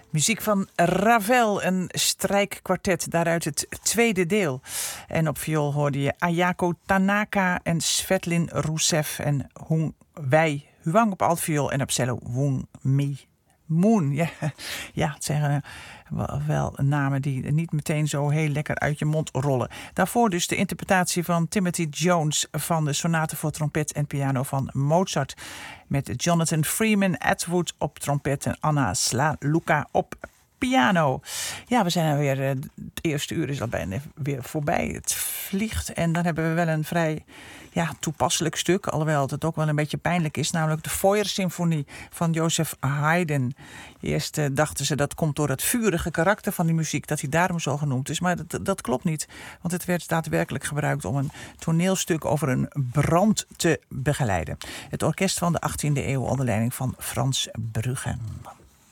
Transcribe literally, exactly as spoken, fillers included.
Muziek van Ravel, een strijkkwartet, daaruit het tweede deel. En op viool hoorde je Ayako Tanaka en Svetlin Rousseff en Hong Wei Huang op altviool en op cello Wong Mi Moon. Ja, ja, het zijn wel, wel namen die niet meteen zo heel lekker uit je mond rollen. Daarvoor dus de interpretatie van Timothy Jones van de sonate voor trompet en piano van Mozart. Met Jonathan Freeman Atwood op trompet en Anna Slaluka op piano. Ja, we zijn alweer, het eerste uur is al bijna weer voorbij. Het vliegt en dan hebben we wel een vrij ja, toepasselijk stuk, alhoewel het ook wel een beetje pijnlijk is, namelijk de Feuersymfonie van Joseph Haydn. Eerst uh, dachten ze dat komt door het vurige karakter van die muziek, dat hij daarom zo genoemd is, maar dat, dat klopt niet, want het werd daadwerkelijk gebruikt om een toneelstuk over een brand te begeleiden. Het orkest van de achttiende eeuw onder leiding van Frans Brugge.